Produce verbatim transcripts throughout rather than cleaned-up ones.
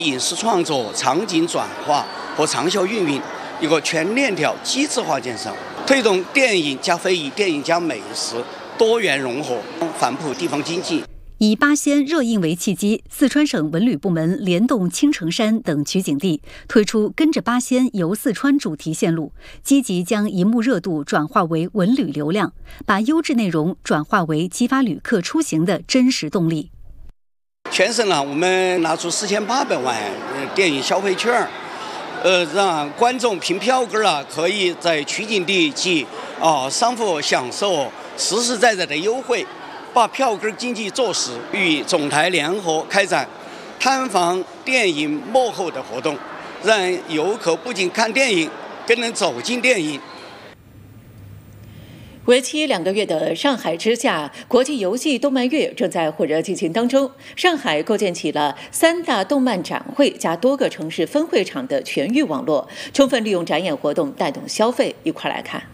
影视创作、场景转化和长效运营一个全链条机制化建设，推动电影加非遗、电影加美食多元融合，反哺地方经济。 以八仙热映为契机，四川省文旅部门联动青城山等取景地，推出跟着八仙游四川主题线路，积极将一幕热度转化为文旅流量，把优质内容转化为激发旅客出行的真实动力。 全省呢，我们拿出四千八百万电影消费券，呃，让观众凭票根啊，可以在取景地及啊商户享受实实在在的优惠。把票根经济做实，与总台联合开展探访电影幕后的活动，让游客不仅看电影，更能走进电影。 为期两个月的上海之夏国际游戏动漫月正在火热进行当中。上海构建起了三大动漫展会加多个城市分会场的全域网络，充分利用展演活动带动消费。一块来看。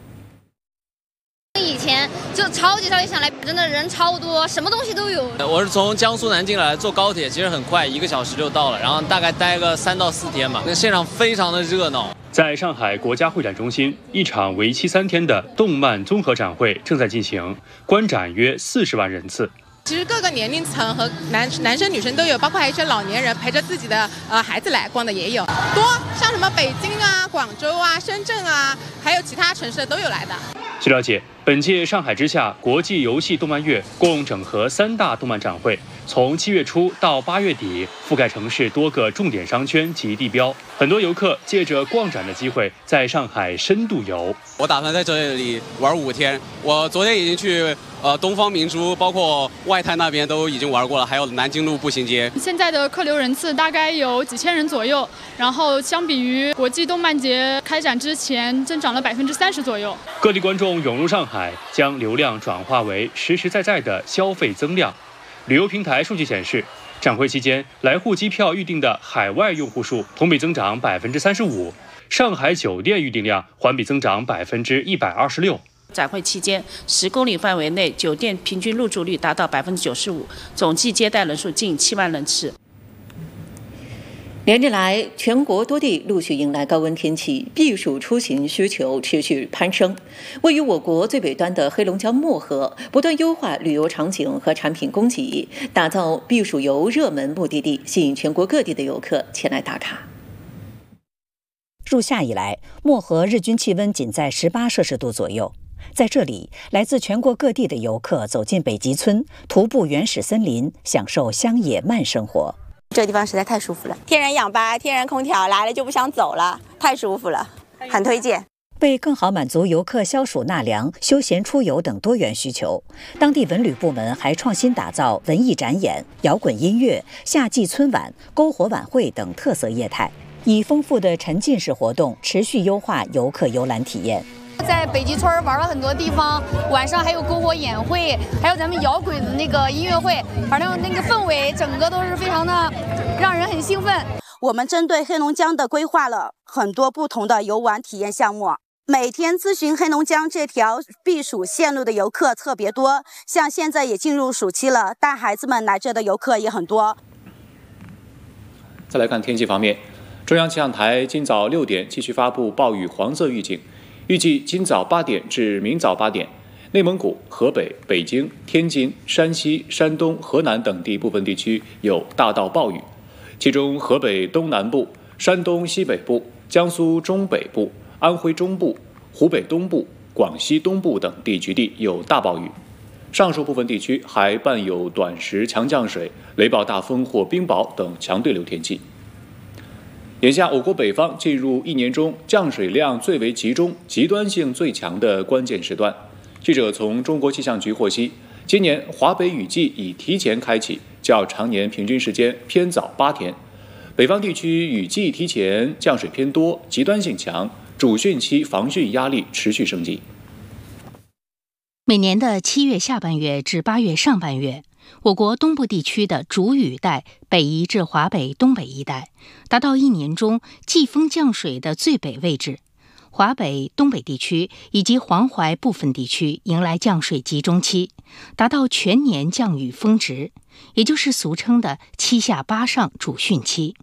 以前就超级超级想来，真的人超多，什么东西都有。 我是从江苏南京来，坐高铁其实很快，一个小时就到了，然后大概待个三到四天吧。那现场非常的热闹。 在上海国家会展中心，一场为期三天的动漫综合展会正在进行，观展约四十万人次。 其实各个年龄层和男男生女生都有，包括还有一些老年人陪着自己的呃孩子来逛的也有，多像什么北京啊、广州啊、深圳啊，还有其他城市的都有来的。 据了解，本届上海之夏国际游戏动漫月共整合三大动漫展会，从七月初到八月底，覆盖城市多个重点商圈及地标。很多游客借着逛展的机会，在上海深度游。 我打算在这里玩五天。我昨天已经去呃东方明珠，包括外滩那边都已经玩过了，还有南京路步行街。 现在的客流人次大概有几千人左右，然后相比于国际动漫节开展之前，增长了百分之三十左右。 各地观众涌入上海，将流量转化为实实在在的消费增量。旅游平台数据显示，展会期间来沪机票预订的海外用户数同比增长百分之三十五，上海酒店预订量环比增长百分之一百二十六。 展会期间，十公里范围内酒店平均入住率达到百分之九十五，总计接待人数近七万人次。 连日来，全国多地陆续迎来高温天气，避暑出行需求持续攀升。位于我国最北端的黑龙江漠河，不断优化旅游场景和产品供给，打造避暑游热门目的地，吸引全国各地的游客前来打卡。 入夏以来，漠河日均气温仅在十八摄氏度左右。在这里，来自全国各地的游客走进北极村，徒步原始森林，享受乡野慢生活。 这个地方实在太舒服了，天然氧吧，天然空调，来了就不想走了，太舒服了，很推荐。 为更好满足游客消暑纳凉、休闲出游等多元需求，当地文旅部门还创新打造文艺展演、摇滚音乐、夏季春晚、篝火晚会等特色业态，以丰富的沉浸式活动持续优化游客游览体验。 在北极村玩了很多地方，晚上还有篝火演会，还有咱们摇滚的那个音乐会，反正那个氛围整个都是非常的让人很兴奋。 我们针对黑龙江的规划了很多不同的游玩体验项目，每天咨询黑龙江这条避暑线路的游客特别多，像现在也进入暑期了，带孩子们来这的游客也很多。 再来看天气方面，中央气象台今早六点继续发布暴雨黄色预警，预计今早八点至明早八点，内蒙古、河北、北京、天津、山西、山东、河南等地部分地区有大到暴雨，其中河北东南部、山东西北部、江苏中北部、安徽中部、湖北东部、广西东部等地局地有大暴雨。上述部分地区还伴有短时强降水、雷暴大风或冰雹等强对流天气。眼下，我国北方进入一年中降水量最为集中、极端性最强的关键时段。记者从中国气象局获悉，今年华北雨季已提前开启，较常年平均时间偏早八天。北方地区雨季提前，降水偏多，极端性强，主汛期防汛压力持续升级。 每年的七月下半月至八月上半月，我国东部地区的主雨带北移至华北东北一带，达到一年中季风降水的最北位置。 华北、东北地区以及黄淮部分地区迎来降水集中期，达到全年降雨峰值，也就是俗称的七下八上主汛期。